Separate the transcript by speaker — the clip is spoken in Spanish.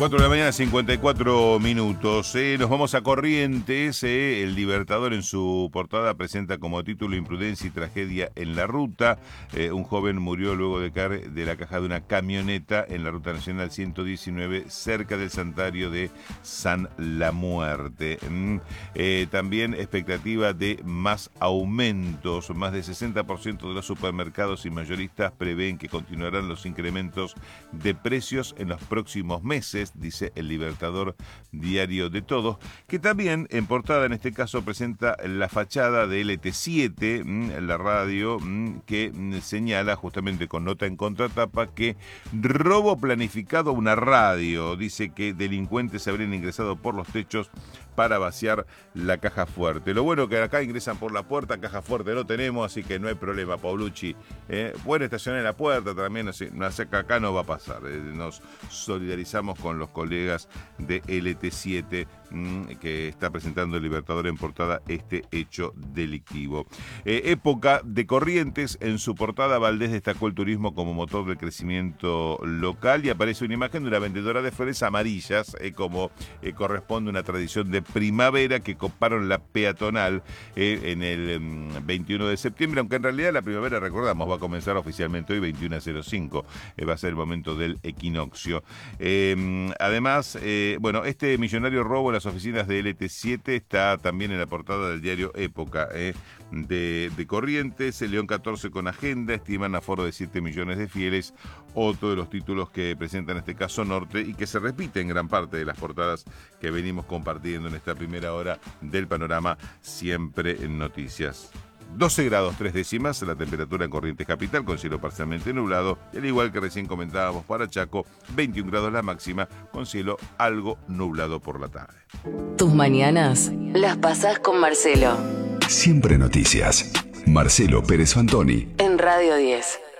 Speaker 1: 4 de la mañana, 54 minutos. Nos vamos a Corrientes. El Libertador en su portada presenta como título Imprudencia y tragedia en la ruta. Un joven murió luego de caer de la caja de una camioneta en la ruta nacional 119 cerca del santuario de San La Muerte. También expectativa de más aumentos. Más del 60% de los supermercados y mayoristas prevén que continuarán los incrementos de precios en los próximos meses, dice el Libertador, diario de todos, que también en portada en este caso presenta la fachada de LT7, la radio, que señala justamente con nota en contratapa que robo planificado a una radio. Dice que delincuentes habrían ingresado por los techos para vaciar la caja fuerte. Lo bueno que acá ingresan por la puerta, caja fuerte no tenemos, así que no hay problema, Paulucci. Pueden estacionar en la puerta también, así que acá no va a pasar. Nos solidarizamos con los colegas de LT7 que está presentando el Libertador en portada este hecho delictivo. Época de Corrientes, en su portada Valdés destacó el turismo como motor del crecimiento local y aparece una imagen de una vendedora de flores amarillas, como corresponde a una tradición de primavera que coparon la peatonal en el 21 de septiembre, aunque en realidad la primavera, recordamos, va a comenzar oficialmente hoy 21:05, va a ser el momento del equinoccio. Además, este millonario robo en las oficinas de LT7 está también en la portada del diario Época de Corrientes. El León 14 con agenda, estiman aforo de 7 millones de fieles, otro de los títulos que presenta en este caso Norte y que se repite en gran parte de las portadas que venimos compartiendo en esta primera hora del panorama Siempre en Noticias. 12 grados 3 décimas la temperatura en Corrientes Capital, con cielo parcialmente nublado, y al igual que recién comentábamos para Chaco, 21 grados la máxima, con cielo algo nublado por la tarde.
Speaker 2: Tus mañanas las pasás con Marcelo.
Speaker 3: Siempre Noticias. Marcelo Pérez Antoni.
Speaker 2: En Radio 10.